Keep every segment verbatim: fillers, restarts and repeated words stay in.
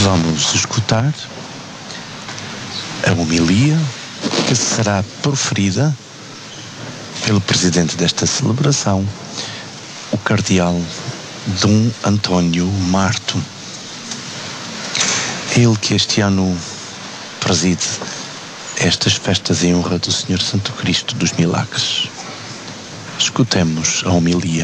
Vamos escutar a homilia que será proferida pelo presidente desta celebração, o cardeal Dom António Marto. Ele que este ano preside estas festas em honra do Senhor Santo Cristo dos Milagres. Escutemos a homilia.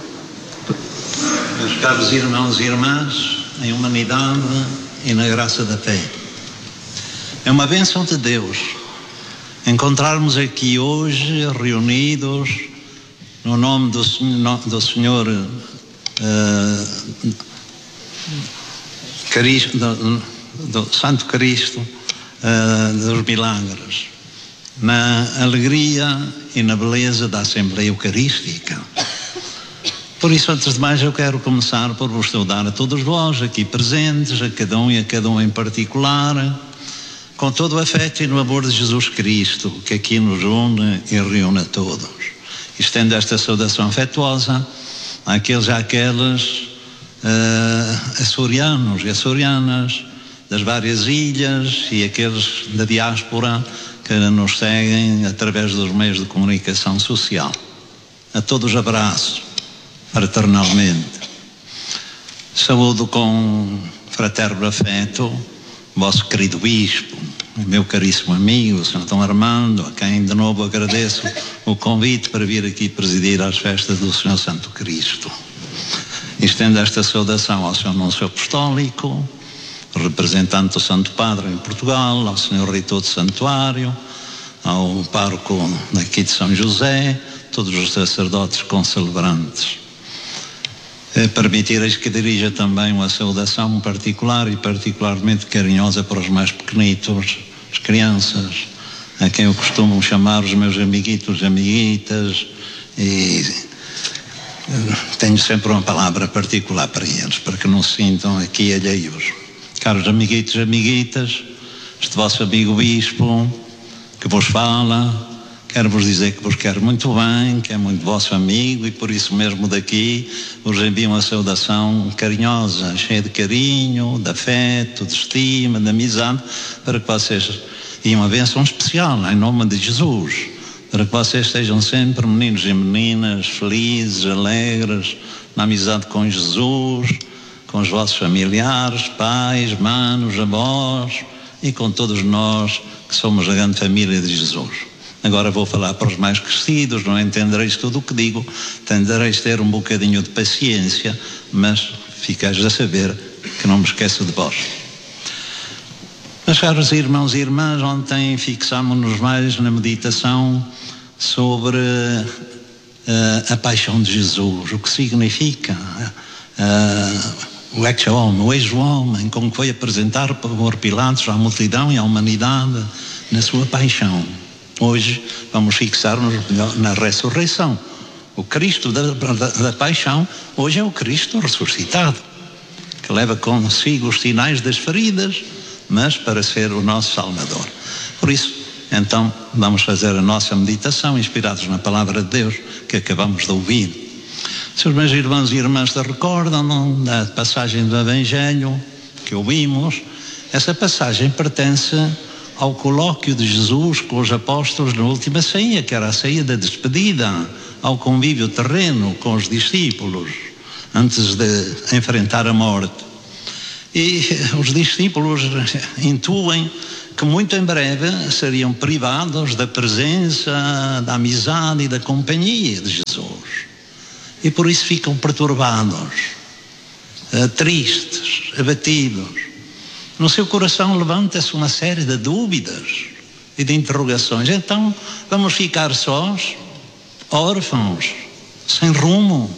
Meus caros irmãos e irmãs, em humanidade e na graça da fé, é uma bênção de Deus encontrarmos aqui hoje reunidos no nome do, do Senhor uh, Cristo, do, do Santo Cristo uh, dos Milagres, na alegria e na beleza da Assembleia Eucarística. Por isso, antes de mais, eu quero começar por vos saudar a todos vós aqui presentes, a cada um e a cada um em particular, com todo o afeto e no amor de Jesus Cristo, que aqui nos une e reúne a todos. Estendo esta saudação afetuosa àqueles e àquelas uh, açorianos e açorianas das várias ilhas e aqueles da diáspora que nos seguem através dos meios de comunicação social. A todos abraço fraternalmente. Saúdo com fraterno afeto o vosso querido bispo, o meu caríssimo amigo, o senhor Dom Armando, a quem de novo agradeço o convite para vir aqui presidir as festas do Senhor Santo Cristo. Estendo esta saudação ao senhor Núncio Apostólico, representante do Santo Padre em Portugal, ao senhor Reitor do Santuário, ao pároco aqui de São José, todos os sacerdotes concelebrantes. Permitireis que dirija também uma saudação particular e particularmente carinhosa para os mais pequenitos, as crianças, a quem eu costumo chamar os meus amiguitos, amiguitas, e tenho sempre uma palavra particular para eles, para que não se sintam aqui alheios. Caros amiguitos, amiguitas, este vosso amigo bispo que vos fala, quero vos dizer que vos quero muito bem, que é muito vosso amigo e por isso mesmo daqui vos envio uma saudação carinhosa, cheia de carinho, de afeto, de estima, de amizade, para que vocês, e uma bênção especial em nome de Jesus, para que vocês sejam sempre meninos e meninas felizes, alegres, na amizade com Jesus, com os vossos familiares, pais, manos, avós e com todos nós que somos a grande família de Jesus. Agora vou falar para os mais crescidos, não entendereis tudo o que digo, tendereis ter um bocadinho de paciência, mas ficais a saber que não me esqueço de vós. Meus caros irmãos e irmãs, ontem fixámos-nos mais na meditação sobre uh, a paixão de Jesus, o que significa uh, o ex-homem, o ex-homem, como foi apresentado por Pilatos à multidão e à humanidade na sua paixão. Hoje vamos fixar-nos na ressurreição. O Cristo da, da, da paixão hoje é o Cristo ressuscitado, que leva consigo os sinais das feridas, mas para ser o nosso Salvador. Por isso, então, vamos fazer a nossa meditação inspirados na palavra de Deus que acabamos de ouvir. Se os meus irmãos e irmãs se recordam não, da passagem do Evangelho que ouvimos, essa passagem pertence ao colóquio de Jesus com os apóstolos na última ceia, que era a ceia da despedida, ao convívio terreno com os discípulos, antes de enfrentar a morte. E os discípulos intuem que muito em breve seriam privados da presença, da amizade e da companhia de Jesus. E por isso ficam perturbados, tristes, abatidos. No seu coração levanta-se uma série de dúvidas e de interrogações. Então, vamos ficar sós, órfãos, sem rumo.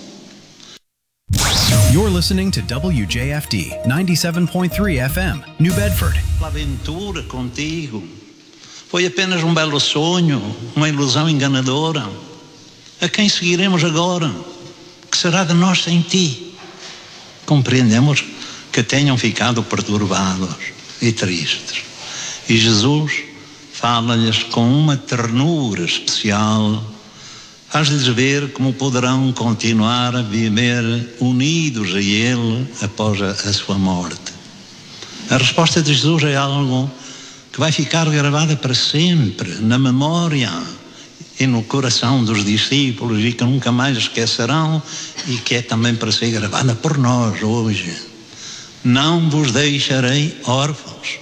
You're listening to W J F D ninety-seven point three F M, New Bedford. A aventura contigo foi apenas um belo sonho, uma ilusão enganadora. A quem seguiremos agora? Que será de nós sem ti? Compreendemos que tenham ficado perturbados e tristes. E Jesus fala-lhes com uma ternura especial, faz-lhes ver como poderão continuar a viver unidos a Ele após a, a sua morte. A resposta de Jesus é algo que vai ficar gravada para sempre na memória e no coração dos discípulos e que nunca mais esquecerão, e que é também para ser gravada por nós hoje. Não vos deixarei órfãos,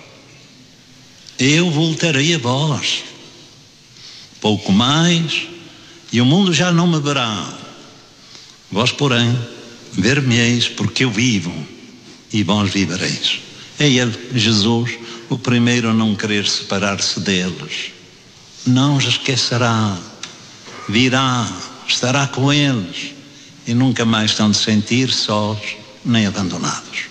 eu voltarei a vós. Pouco mais, e o mundo já não me verá. Vós, porém, ver-me-eis, porque eu vivo, e vós vivereis. É Ele, Jesus, o primeiro a não querer separar-se deles. Não os esquecerá, virá, estará com eles, e nunca mais estão de sentir sós nem abandonados.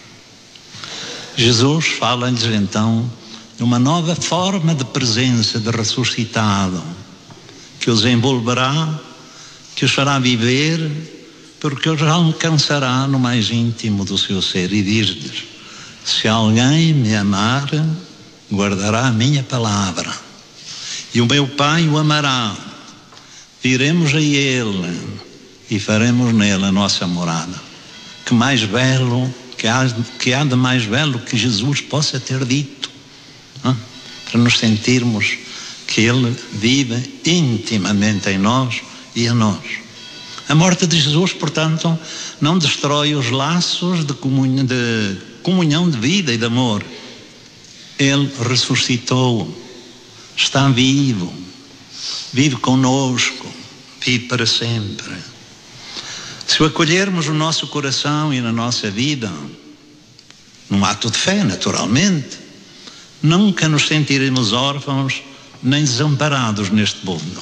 Jesus fala-lhes então de uma nova forma de presença, de ressuscitado, que os envolverá, que os fará viver, porque os alcançará no mais íntimo do seu ser, e diz-lhes: se alguém me amar, guardará a minha palavra, e o meu Pai o amará, viremos a Ele e faremos nele a nossa morada. Que mais belo, que há, que há de mais belo que Jesus possa ter dito, hein? Para nos sentirmos que Ele vive intimamente em nós e a nós. A morte de Jesus, portanto, não destrói os laços de comunhão de, comunhão de vida e de amor. Ele ressuscitou, está vivo, vive conosco, vive para sempre. Se o acolhermos no nosso coração e na nossa vida, num ato de fé, naturalmente, nunca nos sentiremos órfãos nem desamparados neste mundo.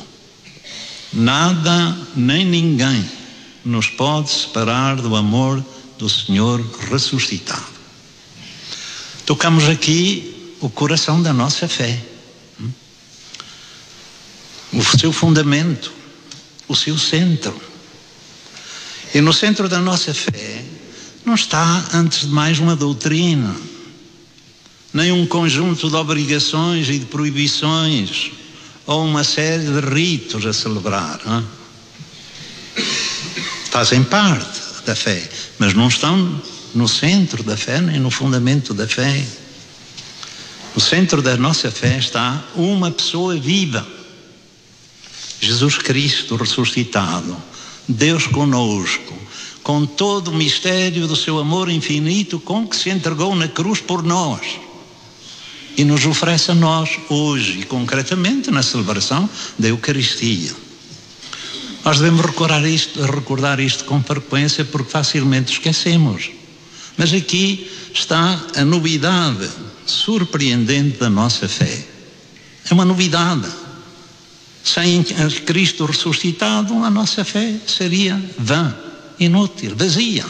Nada nem ninguém nos pode separar do amor do Senhor ressuscitado. Tocamos aqui o coração da nossa fé, o seu fundamento, o seu centro. E no centro da nossa fé não está, antes de mais, uma doutrina, nem um conjunto de obrigações e de proibições, ou uma série de ritos a celebrar. Hein? Fazem parte da fé, mas não estão no centro da fé, nem no fundamento da fé. No centro da nossa fé está uma pessoa viva, Jesus Cristo ressuscitado, Deus conosco, com todo o mistério do seu amor infinito com que se entregou na cruz por nós e nos oferece a nós hoje, e concretamente na celebração da Eucaristia. Nós devemos recordar isto, recordar isto com frequência, porque facilmente esquecemos. Mas aqui está a novidade surpreendente da nossa fé. É uma novidade. Sem Cristo ressuscitado, a nossa fé seria vã, inútil, vazia.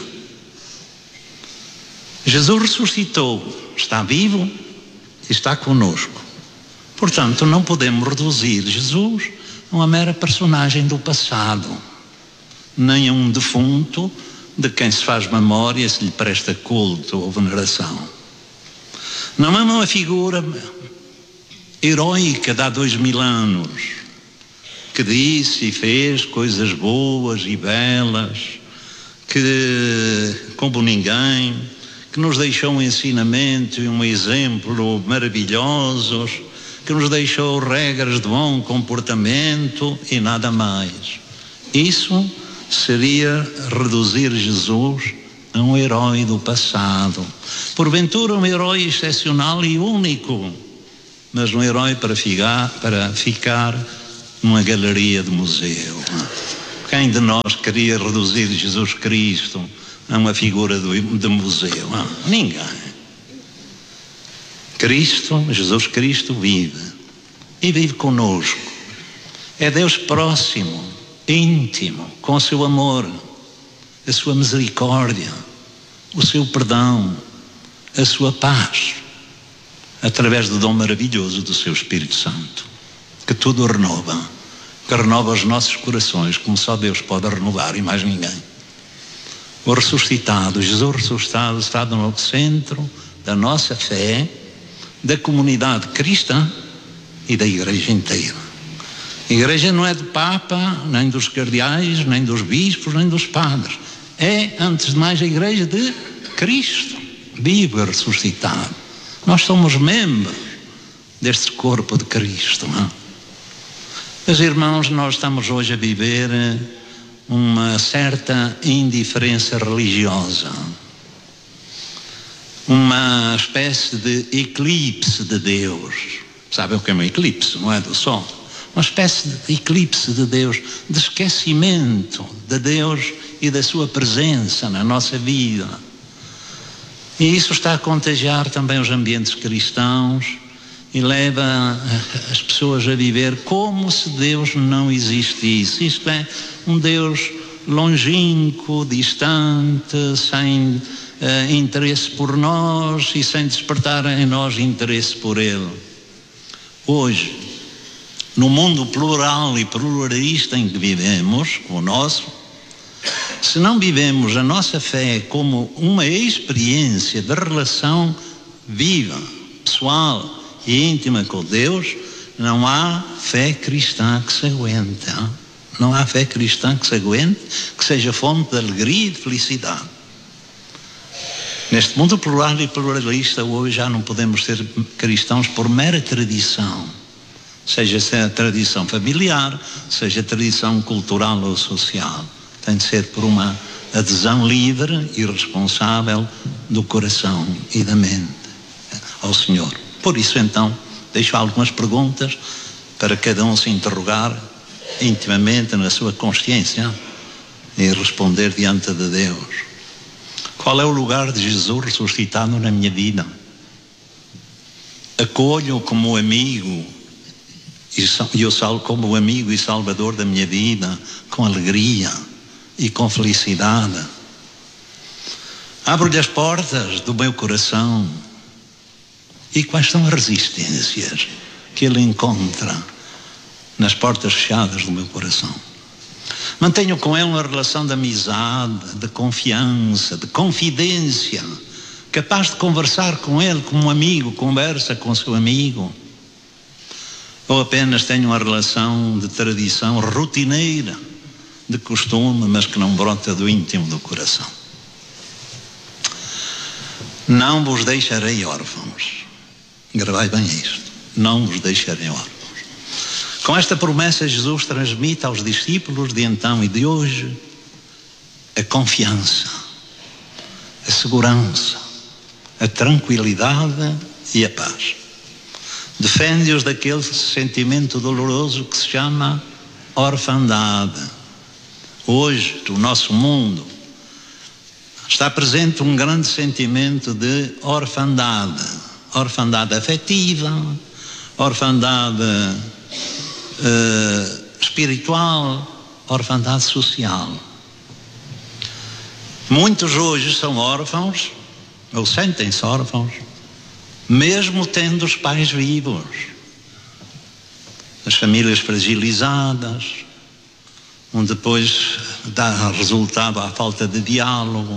Jesus ressuscitou, está vivo e está conosco. Portanto, não podemos reduzir Jesus a uma mera personagem do passado, nem a um defunto de quem se faz memória, se lhe presta culto ou veneração. Não é uma figura heroica de há dois mil anos, que disse e fez coisas boas e belas, que, como ninguém, que nos deixou um ensinamento e um exemplo maravilhosos, que nos deixou regras de bom comportamento e nada mais. Isso seria reduzir Jesus a um herói do passado. Porventura um herói excepcional e único, mas um herói para ficar, para ficar numa galeria de museu. Quem de nós queria reduzir Jesus Cristo a uma figura de museu? Ninguém. Cristo, Jesus Cristo vive e vive conosco. É Deus próximo, íntimo, com o seu amor, a sua misericórdia, o seu perdão, a sua paz, através do dom maravilhoso do seu Espírito Santo, que tudo renova, que renova os nossos corações, como só Deus pode renovar e mais ninguém. O ressuscitado, Jesus ressuscitado, está no centro da nossa fé, da comunidade cristã e da igreja inteira. A igreja não é do Papa, nem dos cardeais, nem dos bispos, nem dos padres. É, antes de mais, a igreja de Cristo, vivo e ressuscitado. Nós somos membros deste corpo de Cristo, não? Meus irmãos, nós estamos hoje a viver uma certa indiferença religiosa, uma espécie de eclipse de Deus. Sabem o que é um eclipse? Não é do Sol. Uma espécie de eclipse de Deus, de esquecimento de Deus e da sua presença na nossa vida. E isso está a contagiar também os ambientes cristãos e leva as pessoas a viver como se Deus não existisse. Isto é, um Deus longínquo, distante, sem uh, interesse por nós e sem despertar em nós interesse por Ele. Hoje, no mundo plural e pluralista em que vivemos, o nosso, se não vivemos a nossa fé como uma experiência de relação viva, pessoal e íntima com Deus, não há fé cristã que se aguente. Hein? Não há fé cristã que se aguente, que seja fonte de alegria e de felicidade. Neste mundo plural e pluralista, hoje já não podemos ser cristãos por mera tradição, seja a tradição familiar, seja a tradição cultural ou social. Tem de ser por uma adesão livre e responsável do coração e da mente ao Senhor. Por isso, então, deixo algumas perguntas para cada um se interrogar intimamente na sua consciência e responder diante de Deus. Qual é o lugar de Jesus ressuscitado na minha vida? Acolho como amigo e o sal como amigo e salvador da minha vida, com alegria e com felicidade. Abro-lhe as portas do meu coração. E quais são as resistências que ele encontra nas portas fechadas do meu coração? Mantenho com ele uma relação de amizade, de confiança, de confidência, capaz de conversar com ele como um amigo conversa com seu amigo? Ou apenas tenho uma relação de tradição rotineira, de costume, mas que não brota do íntimo do coração? Não vos deixarei órfãos. Gravai bem isto. Não vos deixarei órfãos. Com esta promessa, Jesus transmite aos discípulos de então e de hoje a confiança, a segurança, a tranquilidade e a paz. Defende-os daquele sentimento doloroso que se chama orfandade. Hoje, no nosso mundo, está presente um grande sentimento de orfandade. Orfandade afetiva, orfandade uh, espiritual, orfandade social. Muitos hoje são órfãos, ou sentem-se órfãos, mesmo tendo os pais vivos. As famílias fragilizadas, onde depois dá resultado à falta de diálogo,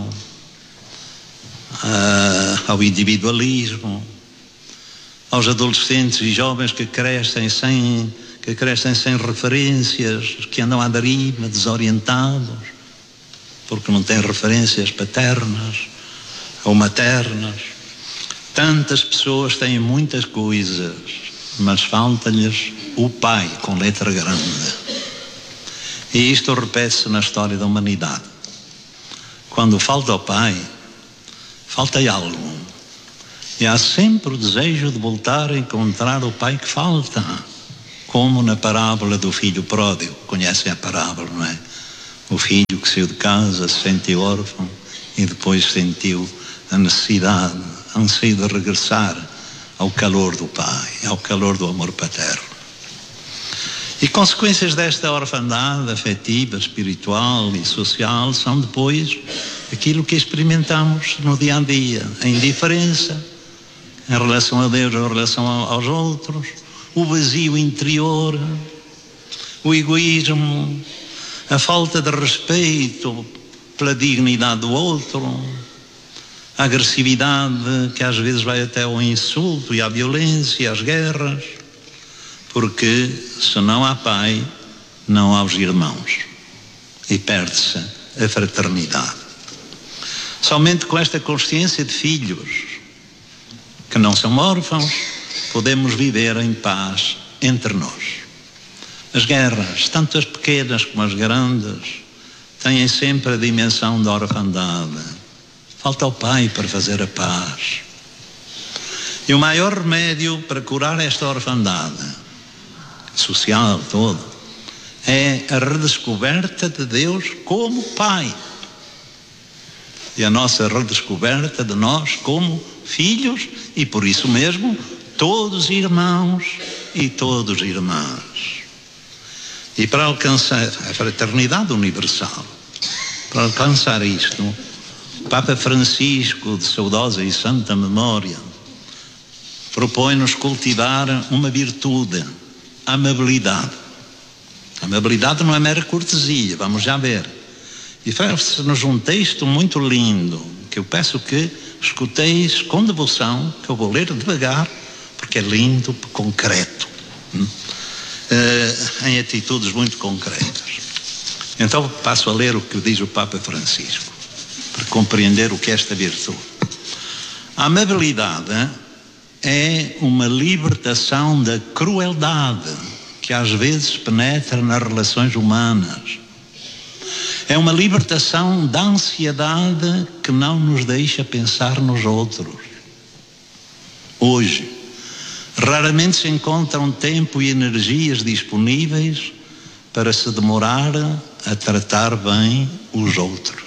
uh, ao individualismo, aos adolescentes e jovens que crescem sem, que crescem sem referências, que andam à deriva, desorientados, porque não têm referências paternas ou maternas. Tantas pessoas têm muitas coisas, mas falta-lhes o pai com letra grande. E isto repete-se na história da humanidade. Quando falta o pai, falta algo. E há sempre o desejo de voltar a encontrar o pai que falta, como na parábola do filho pródigo. Conhecem a parábola, não é? O filho que saiu de casa, se sentiu órfão e depois sentiu a necessidade, anseio de regressar ao calor do pai, ao calor do amor paterno. E consequências desta orfandade afetiva, espiritual e social são depois aquilo que experimentamos no dia a dia, a indiferença em relação a Deus, em relação aos outros, o vazio interior, o egoísmo, a falta de respeito pela dignidade do outro, a agressividade que às vezes vai até ao insulto e à violência e às guerras, porque se não há pai, não há os irmãos e perde-se a fraternidade. Somente com esta consciência de filhos que não são órfãos, podemos viver em paz entre nós. As guerras, tanto as pequenas como as grandes, têm sempre a dimensão da orfandade. Falta o pai para fazer a paz. E o maior remédio para curar esta orfandade social toda é a redescoberta de Deus como Pai. E a nossa redescoberta de nós como filhos e, por isso mesmo, todos irmãos e todos irmãs. E para alcançar a fraternidade universal, para alcançar isto, o Papa Francisco, de saudosa e santa memória, propõe-nos cultivar uma virtude, a amabilidade. A amabilidade não é mera cortesia, vamos já ver. E faz-nos um texto muito lindo, que eu peço que escuteis com devoção, que eu vou ler devagar, porque é lindo, concreto, hum? uh, em atitudes muito concretas. Então passo a ler o que diz o Papa Francisco, para compreender o que é esta virtude. A amabilidade é uma libertação da crueldade que às vezes penetra nas relações humanas. É uma libertação da ansiedade que não nos deixa pensar nos outros. Hoje, raramente se encontram tempo e energias disponíveis para se demorar a tratar bem os outros.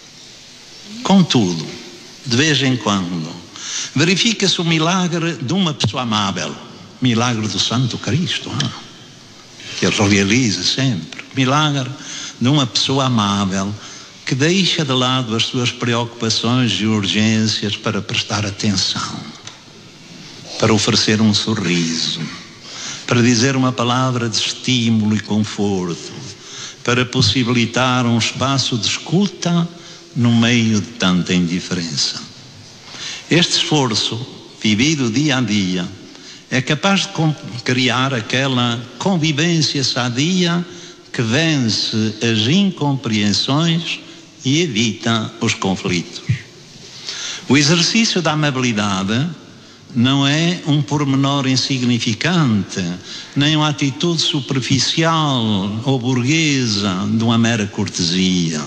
Contudo, de vez em quando, verifica-se o milagre de uma pessoa amável, milagre do Santo Cristo, hein? Que ele realiza sempre, milagre de uma pessoa amável que deixa de lado as suas preocupações e urgências para prestar atenção, para oferecer um sorriso, para dizer uma palavra de estímulo e conforto, para possibilitar um espaço de escuta no meio de tanta indiferença. Este esforço, vivido dia a dia, é capaz de criar aquela convivência sadia que vence as incompreensões e evita os conflitos. O exercício da amabilidade não é um pormenor insignificante, nem uma atitude superficial ou burguesa de uma mera cortesia.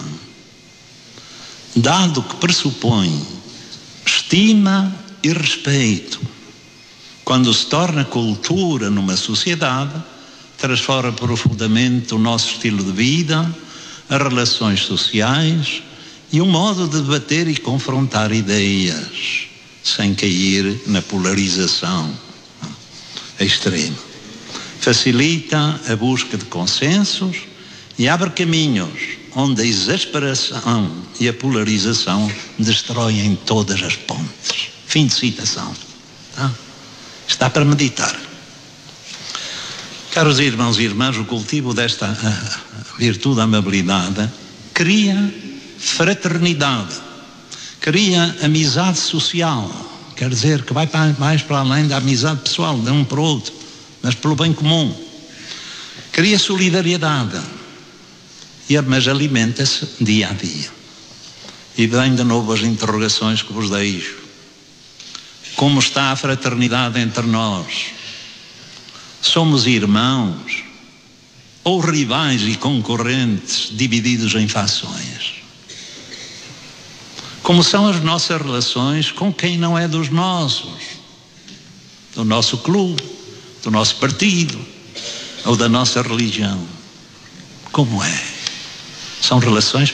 Dado que pressupõe estima e respeito, quando se torna cultura numa sociedade, transforma profundamente o nosso estilo de vida, as relações sociais e o modo de debater e confrontar ideias, sem cair na polarização extrema. Facilita a busca de consensos e abre caminhos onde a exasperação e a polarização destroem todas as pontes. Fim de citação. Tá? Está para meditar. Caros irmãos e irmãs, o cultivo desta virtude da amabilidade cria fraternidade, cria amizade social, quer dizer que vai mais para além da amizade pessoal de um para o outro, mas pelo bem comum. Cria solidariedade, mas alimenta-se dia a dia. E vem de novo as interrogações que vos deixo. Como está a fraternidade entre nós? Somos irmãos ou rivais e concorrentes divididos em fações? Como são as nossas relações com quem não é dos nossos? Do nosso clube, do nosso partido ou da nossa religião? Como é? São relações